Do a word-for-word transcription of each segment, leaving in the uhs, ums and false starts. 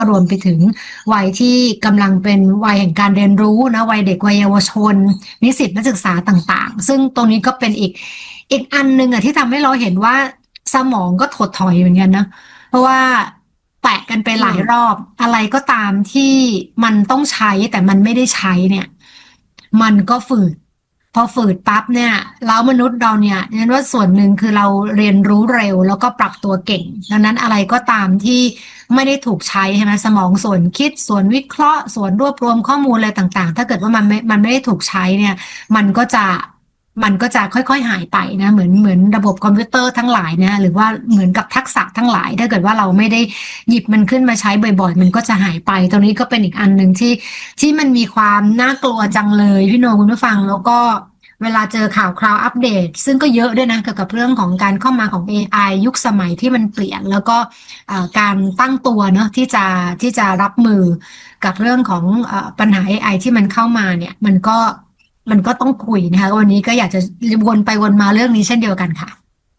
รวมไปถึงวัยที่กำลังเป็นวัยแห่งการเรียนรู้นะวัยเด็กวัยเยาวชนนิสิตนักศึกษาต่างๆซึ่งตรงนี้ก็เป็นอีกอีกอันหนึ่งอะที่ทำให้เราเห็นว่าสมองก็ถดถอยเหมือนกันนะเพราะว่าแตะกันไปอืมหลายรอบอะไรก็ตามที่มันต้องใช้แต่มันไม่ได้ใช้เนี่ยมันก็ฝืดพอฝืดปั๊บเนี่ยแล้วมนุษย์เราเนี่ยฉันว่าส่วนหนึ่งคือเราเรียนรู้เร็วแล้วก็ปรับตัวเก่งดังนั้นอะไรก็ตามที่ ไม่ได้ถูกใช้ใช่ไหมสมองส่วนคิดส่วนวิเคราะห์ส่วนรวบรวมข้อมูลอะไรต่างๆถ้าเกิดว่ามันไม่มันไม่ได้ถูกใช้เนี่ยมันก็จะมันก็จะค่อยๆหายไปนะเหมือนเหมือนระบบคอมพิวเตอร์ทั้งหลายเนี่ยหรือว่าเหมือนกับทักษะทั้งหลายถ้าเกิดว่าเราไม่ได้หยิบมันขึ้นมาใช้บ่อยๆมันก็จะหายไปตรงนี้ก็เป็นอีกอันหนึ่งที่ที่มันมีความน่ากลัวจังเลยพี่โนคุณผู้ฟังแล้วก็เวลาเจอข่าวคราวอัปเดตซึ่งก็เยอะด้วยนะเกี่ยวกับเรื่องของการเข้ามาของ เอ ไอ ยุคสมัยที่มันเปลี่ยนแล้วก็ เอ่อการตั้งตัวเนอะที่จะที่จะรับมือกับเรื่องของเอ่อปัญหา เอ ไอ ที่มันเข้ามาเนี่ยมันก็มันก็ต้องคุยนะคะวันนี้ก็อยากจะวนไปวนมาเรื่องนี้เช่นเดียวกันค่ะ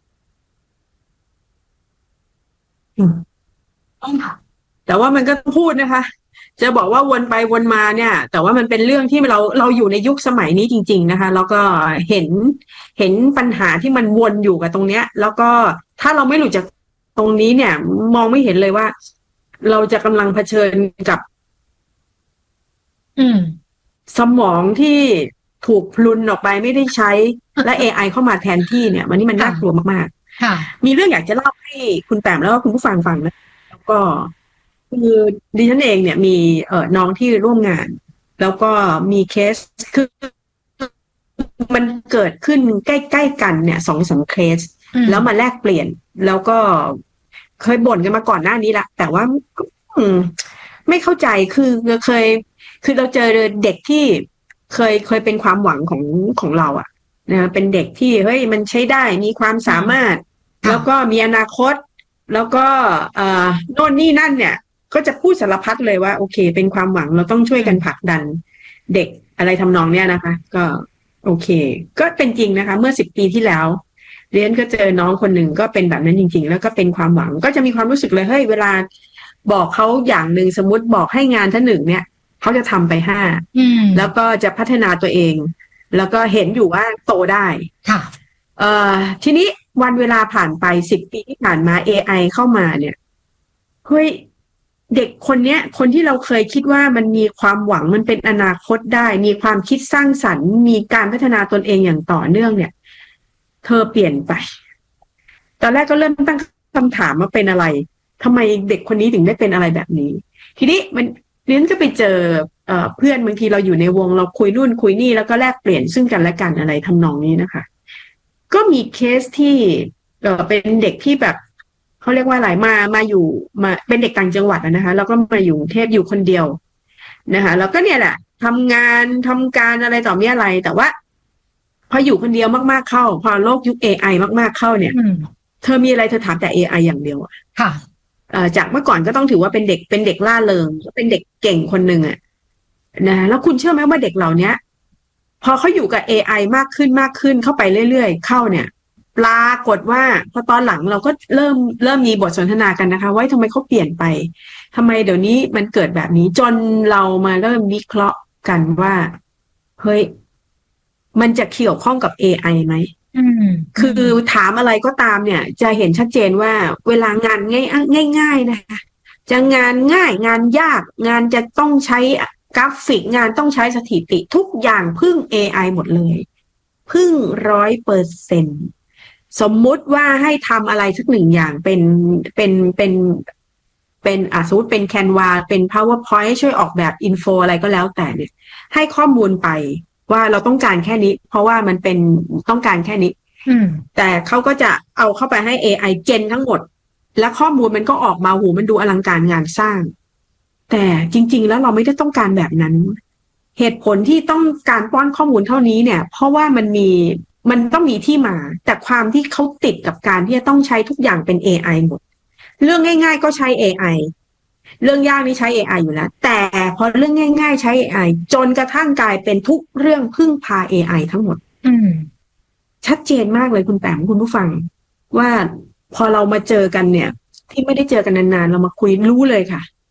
อืมต้องค่ะแต่ว่ามันก็ต้องพูดนะคะจะบอกว่าวนไปวนมาเนี่ยแต่ว่ามันเป็นเรื่องที่เราเราอยู่ในยุคสมัยนี้จริงๆนะคะแล้วก็เห็นเห็นปัญหาที่มันวนอยู่กับตรงเนี้ยแล้วก็ถ้าเราไม่หลุดจากตรงนี้เนี่ยมองไม่เห็นเลยว่าเราจะกำลังเผชิญกับอืมสมองที่ถูกพลุนออกไปไม่ได้ใช้และ เอ ไอ เข้ามาแทนที่เนี่ยมันนี่มันน่ากลัวค่ะมากค่ะๆมีเรื่องอยากจะเล่าให้คุณแปมแล้วก็คุณผู้ฟังฟังนะแล้วก็คือดิฉันเองเนี่ยมีเอ่อน้องที่ร่วมงานแล้วก็มีเคสคือมันเกิดขึ้นใกล้ๆกันเนี่ยสองสามเคสอืมแล้วมาแลกเปลี่ยนแล้วก็เคยบ่นกันมาก่อนหน้านี้ละแต่ว่าอืมไม่เข้าใจคือเคย คือเราเจอเด็กที่เคยเคยเป็นความหวังของของเราอะนะเป็นเด็กที่เฮ้ยมันใช้ได้มีความอืมสามารถค่ะแล้วก็มีอนาคตแล้วก็เอ่อโน่นนี่นั่นเนี่ยก็จะพูดสารพัดเลยว่าโอเคเป็นความหวังเราต้องช่วยกันผลักอืมดันเด็กอะไรทำนองเนี้ยนะคะก็โอเคก็เป็นจริงนะคะเมื่อสิบปีที่แล้วเรียนก็เจอน้องคนหนึ่งก็เป็นแบบนั้นจริงๆแล้วก็เป็นความหวังก็จะมีความรู้สึกเลยเฮ้ยเวลาบอกเขาอย่างหนึ่งสมมติบอกให้งานท่านหนึ่งเนี่ย เขาจะทำไปห้าอืมแล้วก็จะพัฒนาตัวเองแล้วก็เห็นอยู่ว่าโตได้ค่ะเอ่อทีนี้วันเวลาผ่านไปสิบปีที่ผ่านมา เอ ไอ เข้ามาเนี่ยเฮ้ยเด็กคนเนี้ยคนที่เราเคยคิดว่ามันมีความหวังมันเป็นอนาคตได้มีความคิดสร้างสรรค์มีการพัฒนาตนเองอย่างต่อเนื่องเนี่ยเธอเปลี่ยนไปตอนแรกก็เริ่มตั้งคำถามว่าเป็นอะไรทำไมเด็กคนนี้ถึงได้เป็นอะไรแบบนี้ทีนี้มัน เรียนก็ไปเจอเอ่อเพื่อนบางทีเราอยู่ในวงเราคุยนู่นคุยนี่แล้วก็แลกเปลี่ยนซึ่งกันและกันอะไรทำนองนี้นะคะก็มีเคสที่เอ่อเป็นเด็กที่แบบเขาเรียกว่าอะไรมามาอยู่มาเป็นเด็กต่างจังหวัดนะคะแล้วก็มาอยู่กรุงเทพอยู่คนเดียวนะคะแล้วก็เนี่ยแหละทำงานทำการอะไรต่อมีอะไรแต่ว่าพออยู่คนเดียวมากๆเข้าพอโลกยุค เอ ไอ มากๆเข้าเนี่ยอืมเธอมีอะไรเธอถามแต่ เอ ไอ อย่างเดียวค่ะเอ่อจากเมื่อก่อนก็ต้องถือว่าเป็นเด็กเป็นเด็กล่าเริงเป็นเด็กเก่งคนหนึ่งอะนะแล้วคุณเชื่อไหมว่าเด็กเหล่านี้พอเขาอยู่กับ เอ ไอ มากขึ้นมากขึ้นเข้าไปเรื่อยๆเข้าเนี่ยปรากฏว่าพอตอนหลังเราก็เริ่มเริ่มมีบทสนทนากันนะคะว่าทำไมเขาเปลี่ยนไปทำไมเดี๋ยวนี้มันเกิดแบบนี้จนเรามาเริ่มวิเคราะห์กันว่าเฮ้ยมันจะเกี่ยวข้องกับ เอ ไอ ไหมอืมอืคือมถามอะไรก็ตามเนี่ยจะเห็นชัดเจนว่าเวลางานง่ายง่ายๆนะคะจะงานง่ายงานยากงานจะต้องใช้กราฟิกงานต้องใช้สถิติทุกอย่างพึ่ง เอ ไอ หมดเลยพึ่งร้อยเปอร์เซ็นต์สมมุติว่าให้ทำอะไรสักหนึ่งอย่างเป็นเป็นเป็นเป็นอ่ะสมมติเป็นแคนวาเป็น พาวเวอร์พอยต์ ให้ช่วยออกแบบอินโฟอะไรก็แล้วแต่เนี่ยให้ข้อมูลไปว่าเราต้องการแค่นี้เพราะว่ามันเป็นต้องการแค่นี้อืมแต่เขาก็จะเอาเข้าไปให้ เอ ไอ เจนทั้งหมด และข้อมูลมันก็ออกมาหูมันดูอลังการงานสร้าง แต่จริงๆแล้วเราไม่ได้ต้องการแบบนั้น เหตุผลที่ต้องการป้อนข้อมูลเท่านี้เนี่ย เพราะว่ามันมีมันต้องมีที่มา แต่ความที่เขาติดกับการที่จะต้องใช้ทุกอย่างเป็น เอ ไอ หมด เรื่องง่ายๆก็ใช้ เอ ไอ เรื่องยากนี่ใช้ เอ ไอ อยู่แล้ว แต่พอเรื่องง่ายๆใช้ เอ ไอ จนกระทั่งกลายเป็นทุกเรื่องพึ่งพา เอ ไอ ทั้งหมดอืมชัดเจนมากเลยคุณแปมคุณผู้ฟังว่าพอเรามาเจอกันเนี่ยที่ไม่ได้เจอกันนานๆเรามาคุยรู้เลยค่ะ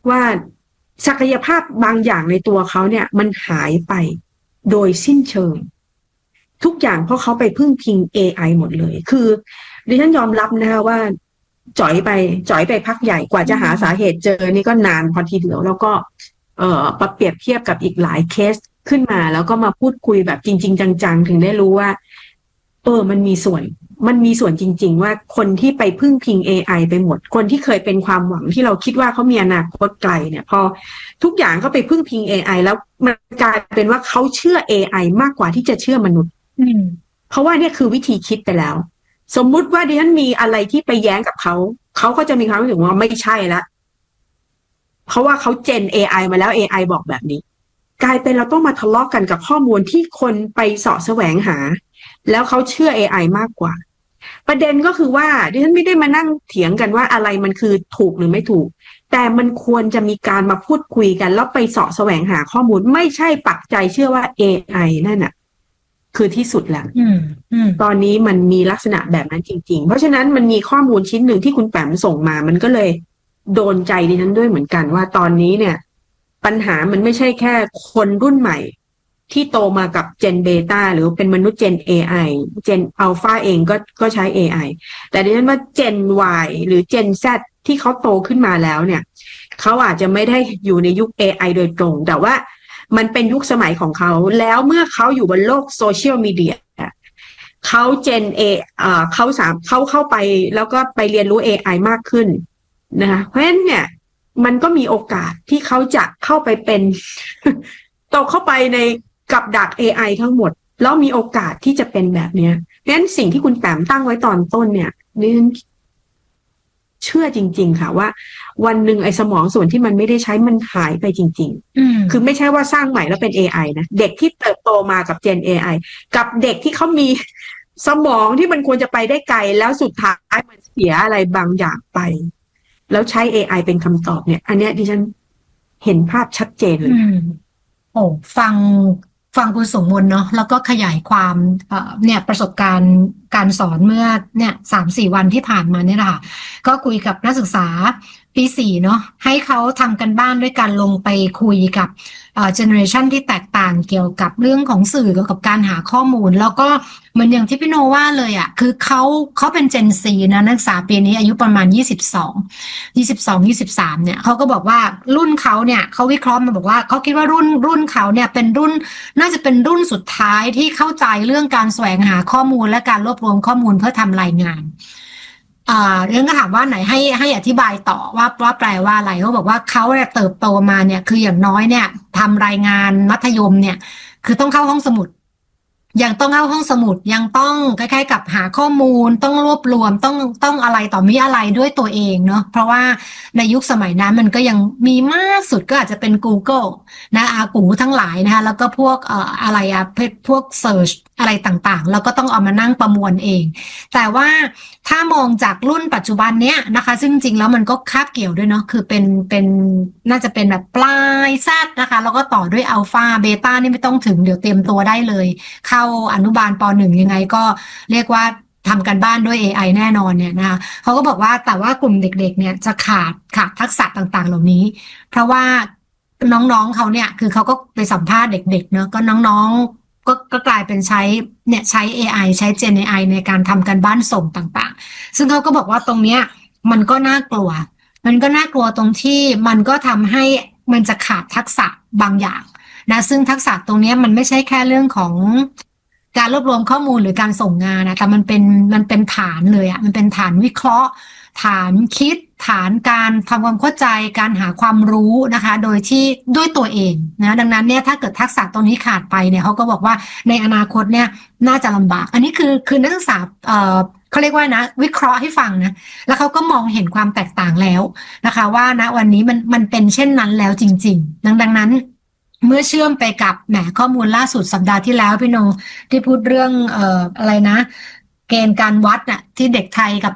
ว่าศักยภาพบางอย่างในตัวเขาเนี่ยมันหายไปโดยสิ้นเชิงทุกอย่างเพราะเขาไปพึ่งพิง เอ ไอ หมดเลยคือดิฉันยอมรับนะคะว่าจ่อยไปจ่อยไปพักใหญ่กว่าจะหาสาเหตุเจอนี่ก็นานพอทีเดียวแล้วก็เอ่อมาเปรียบเทียบกับอีกหลายเคสขึ้นมาแล้วก็มาพูดคุยแบบจริงๆจังๆถึงได้รู้ว่าเออมันมีส่วนมันมีส่วนจริงๆว่าคนที่ไปพึ่งพิง เอ ไอ ไปหมดคนที่เคยเป็นความหวังที่เราคิดว่าเขามีอนาคตไกลเนี่ยพอทุกอย่างเขาไปพึ่งพิง เอ ไอ แล้วมันกลายเป็นว่าเขาเชื่อ เอ ไอ มากกว่าที่จะเชื่อมนุษย์เพราะว่าเนี่ยคือวิธีคิดไปแล้วสมมุติว่าดิฉันมีอะไรที่ไปแย้งกับเขาเขาก็จะมีความรู้สึกว่าไม่ใช่ละเพราะว่าเขาเจน เอ ไอ มาแล้ว เอ ไอ บอกแบบนี้กลายเป็นเราต้องมาทะเลาะกันกับข้อมูลที่คนไปเสาะแสวงหาแล้วเขาเชื่อ เอ ไอ มากกว่าประเด็นก็คือว่าดิฉันไม่ได้มานั่งเถียงกันว่าอะไรมันคือถูกหรือไม่ถูกแต่มันควรจะมีการมาพูดคุยกันแล้วไปเสาะแสวงหาข้อมูลไม่ใช่ปักใจเชื่อว่า เอ ไอ นั่นน่ะคือที่สุดแล้วตอนนี้มันมีลักษณะแบบนั้นจริงๆเพราะฉะนั้นมันมีข้อมูลชิ้นหนึ่งที่คุณแปมส่งมามันก็เลยโดนใจดิฉันด้วยเหมือนกันว่าตอนนี้เนี่ยปัญหามันไม่ใช่แค่คนรุ่นใหม่ที่โตมากับเจนเบต้าหรือเป็นมนุษย์เจน เอ ไอ เจนอัลฟาเองก็ก็ใช้ เอ ไอ แต่ดิฉันว่าเจน Y หรือเจน Z ที่เขาโตขึ้นมาแล้วเนี่ยเขาอาจจะไม่ได้อยู่ในยุค เอ ไอ โดยตรงแต่ว่ามันเป็นยุคสมัยของเขาแล้วเมื่อเขาอยู่บนโลกโซเชียลมีเดียเขาเจนเออ่าเขาสามเขาเข้าไปแล้วก็ไปเรียนรู้ เอ ไอ มากขึ้นนะคะเพราะฉะนั้นเนี่ยมันก็มีโอกาสที่เขาจะเข้าไปเป็น ตกเข้าไปในกับดัก เอ ไอ ทั้งหมดแล้วมีโอกาสที่จะเป็นแบบเนี้ยเพราะฉะนั้นสิ่งที่คุณแปมตั้งไว้ตอนต้นเนี่ยนี่เชื่อจริงๆค่ะว่าวันหนึ่งไอ้สมองส่วนที่มันไม่ได้ใช้มันหายไปจริงๆคือไม่ใช่ว่าสร้างใหม่แล้วเป็น เอ ไอ นะเด็กที่เติบโตมากับเจน เอ ไอ กับเด็กที่เขามีสมองที่มันควรจะไปได้ไกลแล้วสุดท้ายมันเสียอะไรบางอย่างไปแล้วใช้ เอ ไอ เป็นคำตอบเนี่ยอันเนี้ยดิฉันเห็นภาพชัดเจนเลยโอ้ฟังฟังคุณสมมนเนาะแล้วก็ขยายความเอ่อเนี่ยประสบการณ์การสอนเมื่อเนี่ยสามสี่วันที่ผ่านมาเนี่ยแหละค่ะก็คุยกับนักศึกษาปีสี่เนาะให้เขาทำกันบ้านด้วยการลงไปคุยกับเอ่อเจเนอเรชันที่แตกต่างเกี่ยวกับเรื่องของสื่อเกี่ยวกับการหาข้อมูลแล้วก็เหมือนอย่างที่พี่โนว่าเลยอ่ะคือเขาเขาเป็นเจนซีนะนักศึกษาปีนี้อายุประมาณยี่สิบสอง ยี่สิบสอง ยี่สิบสามเนี่ยเขาก็บอกว่ารุ่นเขาเนี่ยเขาวิเคราะห์มาบอกว่าเขาคิดว่ารุ่นรุ่นเขาเนี่ยเป็นรุ่นน่าจะเป็นรุ่นสุดท้ายที่เข้าใจเรื่องการแสวงหาข้อมูลและการรวบรวมข้อมูลเพื่อทำรายงานอ่าเรื่องก็ถามว่าไหนให้ให้อธิบายต่อว่าว่าแปลว่าอะไรเขาบอกว่าเขาเนี่ยเติบโตมาเนี่ยคืออย่างน้อยเนี่ยทำรายงานมัธยมเนี่ยคือต้องเข้าห้องสมุดยังต้องเข้าห้องสมุดยังต้องคล้ายๆกับหาข้อมูลต้องรวบรวมต้องต้องอะไรต่อมีอะไรด้วยตัวเองเนาะเพราะว่าในยุคสมัยนั้นมันก็ยังมีมากสุดก็อาจจะเป็น Google นะอากูทั้งหลายนะคะแล้วก็พวกเอ่ออะไรอะพวก search อะไรต่างๆแล้วก็ต้องเอามานั่งประมวลเองแต่ว่าถ้ามองจากรุ่นปัจจุบันเนี้ยนะคะซึ่งจริงๆแล้วมันก็คาบเกี่ยวด้วยเนาะคือเป็นเป็นน่าจะเป็นแบบปลายแซดนะคะแล้วก็ต่อด้วยอัลฟาเบต้านี่ไม่ต้องถึงเดี๋ยวเตรียมตัวได้เลยเข้าอนุบาลปหนึ่งยังไงก็เรียกว่าทำกันบ้านด้วย เอ ไอ แน่นอนเนี่ยนะคะเขาก็บอกว่าแต่ว่ากลุ่มเด็กๆเนี่ยจะขาดขาดทักษะต่างๆเหล่านี้เพราะว่าน้องๆเขาเนี่ยคือเขาก็ไปสัมภาษณ์เด็กๆเนาะก็น้องๆก็ก็กลายเป็นใช้เนี่ยใช้ เอ ไอ ใช้ Gen เอ ไอ ในการทำกันบ้านส่งต่างๆซึ่งเขาก็บอกว่าตรงเนี้ยมันก็น่ากลัวมันก็น่ากลัวตรงที่มันก็ทำให้มันจะขาดทักษะบางอย่างนะซึ่งทักษะตรงนี้มันไม่ใช่แค่เรื่องของการรวบรวมข้อมูลหรือการส่งงานนะแต่มันเป็นมันเป็นฐานเลยอะมันเป็นฐานวิเคราะห์ฐานคิดฐานการทำความเข้าใจการหาความรู้นะคะโดยที่ด้วยตัวเองนะดังนั้นเนี่ยถ้าเกิดทักษะตรงนี้ขาดไปเนี่ยเขาก็บอกว่าในอนาคตเนี่ยน่าจะลำบากอันนี้คือคือนักศึกษาเอ่อเขาเรียกว่านะวิเคราะห์ให้ฟังนะแล้วเขาก็มองเห็นความแตกต่างแล้วนะคะว่าณวันนี้มันมันเป็นเช่นนั้นแล้วจริงๆดังดังนั้นเมื่อเชื่อมไปกับแหมข้อมูลล่าสุดสัปดาห์ที่แล้วพี่โนที่พูดเรื่องเอ่ออะไรนะเกณฑ์การวัดน่ะที่เด็กไทยกับกับ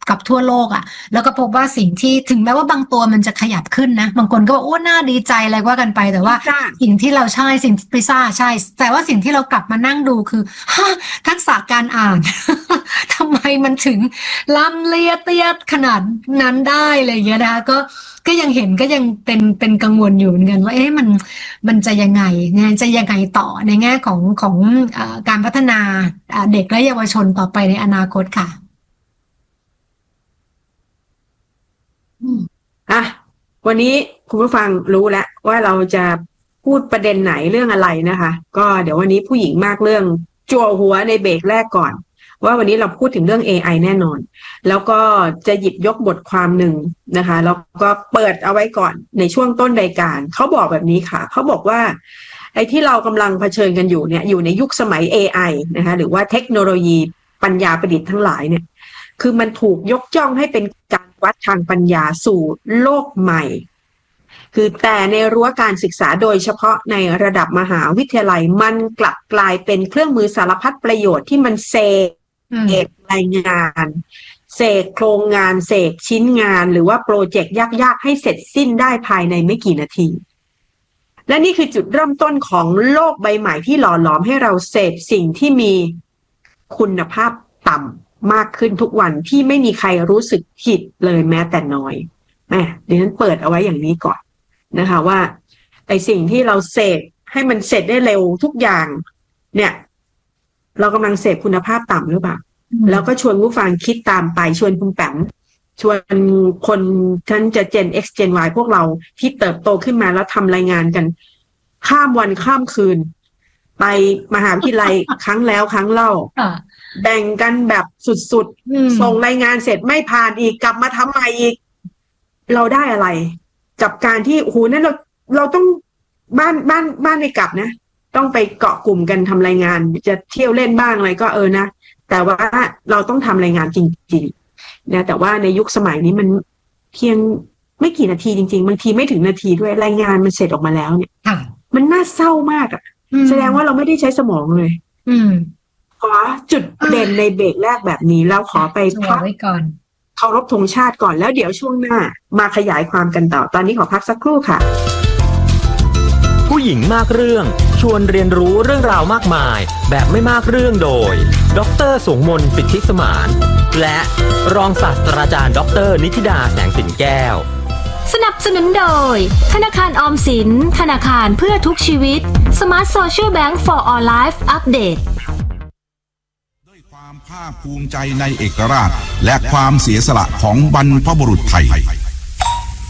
กับทั่วโลกอ่ะแล้วก็พบว่าสิ่งที่ถึงแม้ว่าบางตัวมันจะขยับขึ้นนะบางคนก็บอกโอ้น่าดีใจอะไรว่ากันไปแต่ว่าสิ่งที่เราใช่สิ่งพิซซ่าใช่แต่ว่าสิ่งที่เรากลับมานั่งดูคือฮะทักษะการอ่าน ทำไมมันถึงล้ำเลียเตียดขนาดนั้นได้อะไรอย่างเงี้ยนะคะก็ก็ยังเห็นก็ยังเป็นเป็นกังวลอยู่เหมือนกันว่าเอ๊ะมันมันจะยังไงเนี่ยจะยังไงต่อในแง่ของของเอ่อการพัฒนาเด็กและเยาวชนต่อไปในอนาคตค่ะอ่ะวันนี้คุณผู้ฟังรู้แล้วว่าเราจะพูดประเด็นไหนเรื่องอะไรนะคะก็เดี๋ยววันนี้ผู้หญิงมากเรื่องจั่วหัวในเบรกแรกก่อนว่าวันนี้เราพูดถึงเรื่อง เอ ไอ แน่นอนแล้วก็จะหยิบยกบทความหนึ่งนะคะแล้วก็เปิดเอาไว้ก่อนในช่วงต้นรายการเขาบอกแบบนี้ค่ะเขาบอกว่าไอ้ที่เรากำลังเผชิญกันอยู่เนี่ยอยู่ในยุคสมัย เอ ไอ นะคะหรือว่าเทคโนโลยีปัญญาประดิษฐ์ทั้งหลายเนี่ยคือมันถูกยกย่องให้เป็นการวัดทางปัญญาสู่โลกใหม่คือแต่ในรั้วการศึกษาโดยเฉพาะในระดับมหาวิทยาลัยมันกลับกลายเป็นเครื่องมือสารพัดประโยชน์ที่มันเซเสกรายงานเสกโครงงานเสกชิ้นงานหรือว่าโปรเจกต์ยากๆให้เสร็จสิ้นได้ภายในไม่กี่นาทีและนี่คือจุดเริ่มต้นของโลกใบใหม่ที่หล่อหลอมให้เราเสพสิ่งที่มีคุณภาพต่ำมากขึ้นทุกวันที่ไม่มีใครรู้สึกผิดเลยแม้แต่น้อยแหมดิฉันเปิดเอาไว้อย่างนี้ก่อนนะคะว่าไอสิ่งที่เราเสพให้มันเสร็จได้เร็วทุกอย่างเนี่ยเรากำลังเสพคุณภาพต่ำหรือเปล่าแล้วก็ชวนผู้ฟังคิดตามไปชวนคุณแปมชวนคนท่านจะ Gen X Gen Y พวกเราที่เติบโตขึ้นมาแล้วทำรายงานกันข้ามวันข้ามคืนไปมหาวิทยาลัย ครั้งแล้วครั้งเล่าแบ่งกันแบบสุดๆส่งรายงานเสร็จไม่ผ่านอีกกลับมาทำใหม่อีกเราได้อะไรกับการที่โอ้โหนั่นเราเราต้องบ้านบ้านบ้านไม่กลับนะต้องไปเกาะกลุ่มกันทำรายงานจะเที่ยวเล่นบ้างอะไรก็เออนะแต่ว่าเราต้องทำรายงานจริงๆนะแต่ว่าในยุคสมัยนี้มันเพียงไม่กี่นาทีจริงๆบางทีไม่ถึงนาทีด้วยรายงานมันเสร็จออกมาแล้วเนี่ยมันน่าเศร้ามากอ่ะแสดงว่าเราไม่ได้ใช้สมองเลยอืมขอจุดเด่นในเบรกแรกแบบนี้แล้วขอไปพักไว้ก่อนเคารพธงชาติก่อนแล้วเดี๋ยวช่วงหน้ามาขยายความกันต่อตอนนี้ขอพักสักครู่ค่ะผู้หญิงมากเรื่องชวนเรียนรู้เรื่องราวมากมายแบบไม่มากเรื่องโดยดร.สงมนต์ สิทธิสมานและรองศาสตราจารย์ดร.นิธิดาแสงสินแก้วสนับสนุนโดยธนาคารออมสินธนาคารเพื่อทุกชีวิต Smart Social Bank for All Life Update ด้วยความภาคภูมิใจในเอกราชและความเสียสละของบรรพบุรุษไทย